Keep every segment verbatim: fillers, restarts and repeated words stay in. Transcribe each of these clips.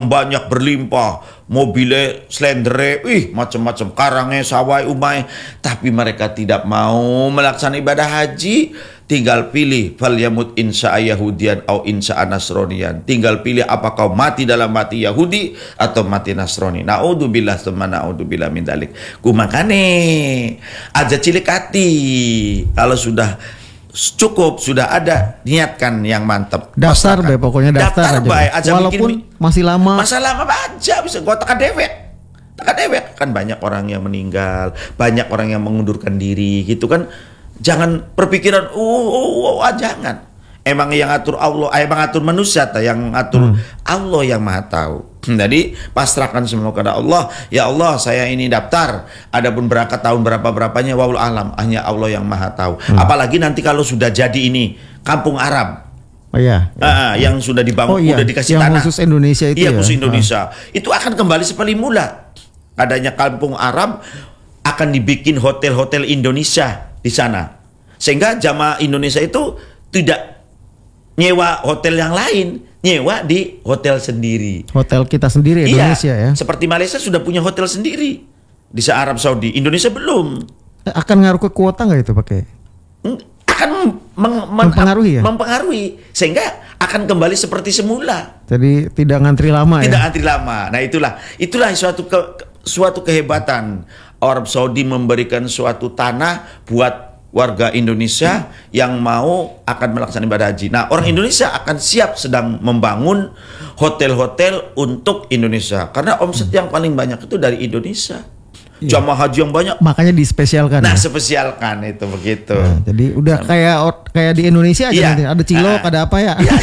uang banyak berlimpah, mobilnya slendere, ih macam-macam, karangnya, sawai, umai, tapi mereka tidak mau melaksanakan ibadah haji. Tinggal pilih, fal yamut insya'a Yahudian au insya'a Nasronian. Tinggal pilih apa kau mati dalam mati Yahudi atau mati Nasrani. Na'udzubillah tsumma na'udzubillah min dalik. Ku makane aja cilik hati. Kalau sudah cukup, sudah ada, niatkan yang mantap. Daftar be, pokoknya daftar, daftar aja. aja. Walaupun bikin, masih lama. Masa lama aja bisa gua tekan dewek. Tekan dewek kan banyak orang yang meninggal, banyak orang yang mengundurkan diri gitu kan. Jangan berpikiran, oh, oh, oh, oh jangan. Emang yang atur Allah, emang atur manusia, yang atur hmm. Allah yang maha tahu. Jadi pasrahkan semua kepada Allah. Ya Allah, saya ini daftar. Adapun berangkat tahun berapa berapanya, wallahu alam. Hanya Allah yang maha tahu. Hmm. Apalagi nanti kalau sudah jadi ini kampung Arab. Oh iya. Ah, yang sudah dibangun, oh, iya. udah dikasih yang tanah. Khusus Indonesia itu. Iya, ya? khusus Indonesia. Ah. Itu akan kembali seperti mula. Adanya kampung Arab akan dibikin hotel-hotel Indonesia di sana, sehingga jamaah Indonesia itu tidak nyewa hotel yang lain, nyewa di hotel sendiri. Hotel kita sendiri Indonesia iya, ya. Seperti Malaysia sudah punya hotel sendiri di Arab Saudi, Indonesia belum. Akan ngaruh ke kuota nggak itu pakai? Akan meng- mempengaruhi ya. Mempengaruhi, sehingga akan kembali seperti semula. Jadi tidak ngantri lama tidak ya. Tidak ngantri lama. Nah itulah, itulah suatu ke, suatu kehebatan. Arab Saudi memberikan suatu tanah buat warga Indonesia hmm. yang mau akan melaksanakan ibadah haji. Nah, orang Indonesia akan siap sedang membangun hotel-hotel untuk Indonesia. Karena omset hmm. yang paling banyak itu dari Indonesia. Iya. Jamaah haji yang banyak. Makanya dispesialkan. Nah, ya? spesialkan itu begitu. Nah, jadi udah Sampai. kayak kayak di Indonesia aja iya. nanti. Ada cilok, uh, ada apa ya? Iya.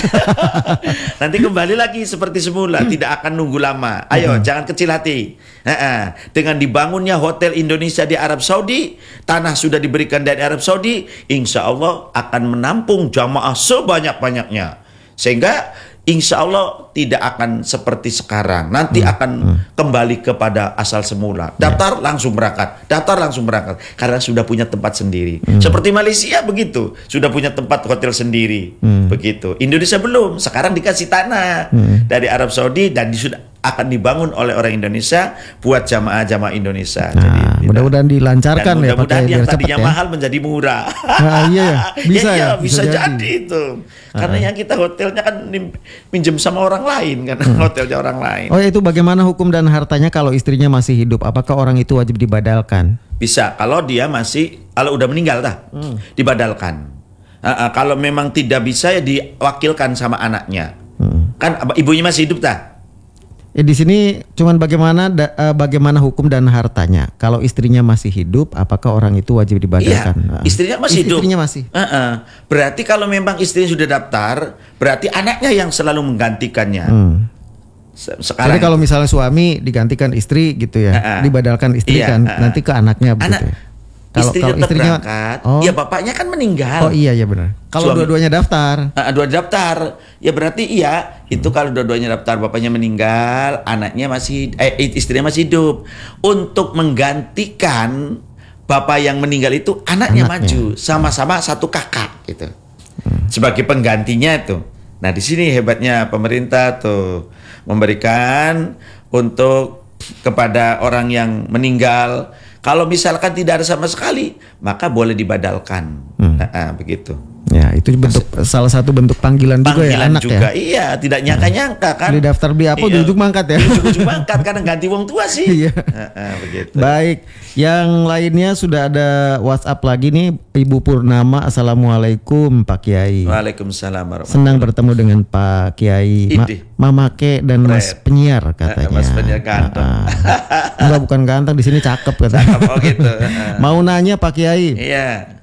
Nanti kembali lagi seperti semula, tidak akan nunggu lama. Ayo, uh-huh. jangan kecil hati. Uh-uh. Dengan dibangunnya hotel Indonesia di Arab Saudi, tanah sudah diberikan dari Arab Saudi, insya Allah akan menampung jamaah sebanyak-banyaknya. Sehingga insya Allah tidak akan seperti sekarang. Nanti hmm. akan hmm. kembali kepada asal semula. Daftar yeah. langsung berangkat. Daftar langsung berangkat. Karena sudah punya tempat sendiri. Hmm. Seperti Malaysia begitu. Sudah punya tempat hotel sendiri. Hmm. Begitu. Indonesia belum. Sekarang dikasih tanah hmm. dari Arab Saudi dan sudah akan dibangun oleh orang Indonesia buat jamaah-jamaah Indonesia. Nah, jadi mudah-mudahan dilancarkan ya. Mudah-mudahan yang tadinya ya. mahal menjadi murah. Nah, iya, bisa ya, ya, bisa, bisa jadi. jadi itu. Karena uh-huh. yang kita hotelnya kan pinjam sama orang lain kan, hmm. hotelnya orang lain. Oh, itu bagaimana hukum dan hartanya kalau istrinya masih hidup? Apakah orang itu wajib dibadalkan? Bisa, kalau dia masih kalau udah meninggal dah, hmm. dibadalkan. Uh, uh, kalau memang tidak bisa ya diwakilkan sama anaknya. Hmm. Kan ibunya masih hidup dah. Ya, di sini cuman bagaimana da, uh, bagaimana hukum dan hartanya. Kalau istrinya masih hidup, apakah orang itu wajib dibadalkan? Iya, istrinya masih hidup. Istrinya masih. Uh-uh. Berarti kalau memang istrinya sudah daftar, berarti anaknya yang selalu menggantikannya. Hmm. Sekarang. Jadi kalau misalnya suami digantikan istri gitu ya, uh-uh. dibadalkan istri iya, kan, uh-uh. nanti ke anaknya begitu. Anak, Kalau istrinya, istrinya berangkat, oh. ya bapaknya kan meninggal. Oh iya ya benar. Kalau dua-duanya daftar, uh, dua daftar, ya berarti iya. Hmm. Itu kalau dua-duanya daftar, bapaknya meninggal, anaknya masih, eh, istrinya masih hidup. Untuk menggantikan bapak yang meninggal itu, anaknya, anaknya. maju, sama-sama satu kakak gitu. Hmm. Sebagai penggantinya itu. Nah di sini hebatnya pemerintah tuh memberikan untuk kepada orang yang meninggal. Kalau misalkan tidak ada sama sekali, maka boleh dibadalkan. Hmm. Nah, begitu. Ya, itu bentuk Mas, salah satu bentuk panggilan, panggilan juga ya anak juga, ya. Iya, tidak nyangka-nyangka kan. Beli daftar beli apa, iya. ujung mangkat ya. Ujung mangkat karena ganti wong tua sih. Iya. Nah, nah, begitu. Baik, yang lainnya sudah ada WhatsApp lagi nih, Ibu Purnama. Assalamualaikum Pak Kiai. Waalaikumsalam. Senang bertemu dengan Pak Kiai. Ma Mama Ke dan Mas Penyiar katanya. Mas Penyiar ganteng. Enggak, bukan ganteng, di sini cakep katanya. Oh gitu. Mau nanya Pak Kiai. Iya.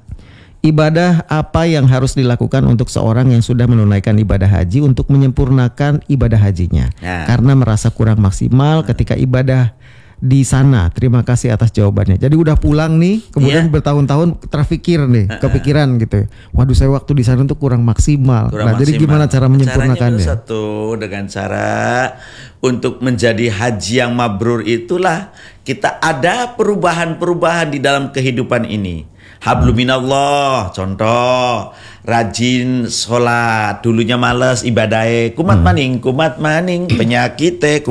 Ibadah apa yang harus dilakukan untuk seorang yang sudah menunaikan ibadah haji untuk menyempurnakan ibadah hajinya? Ya. Karena merasa kurang maksimal ketika ibadah di sana. Terima kasih atas jawabannya. Jadi udah pulang nih, kemudian ya. bertahun-tahun terfikir nih, kepikiran gitu. Waduh, saya waktu di sana tuh kurang maksimal. Kurang nah, maksimal. Jadi gimana cara menyempurnakannya? Caranya satu, dengan cara untuk menjadi haji yang mabrur itulah kita ada perubahan-perubahan di dalam kehidupan ini. Hablum minallah, contoh rajin sholat, dulunya males ibadahnya, kumat maning, kumat maning penyakitnya.